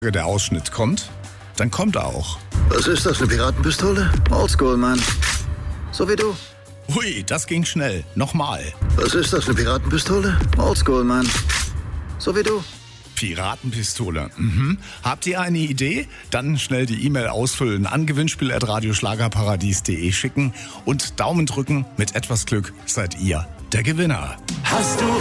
der Ausschnitt kommt, dann kommt er auch. Was ist das, eine Piratenpistole? Oldschool, Mann. So wie du. Hui, das ging schnell. Nochmal. Was ist das, eine Piratenpistole? Oldschool, Mann. So wie du. Piratenpistole. Mhm. Habt ihr eine Idee? Dann schnell die E-Mail ausfüllen, an gewinnspiel@radioschlagerparadies.de schicken und Daumen drücken. Mit etwas Glück seid ihr der Gewinner. Hast du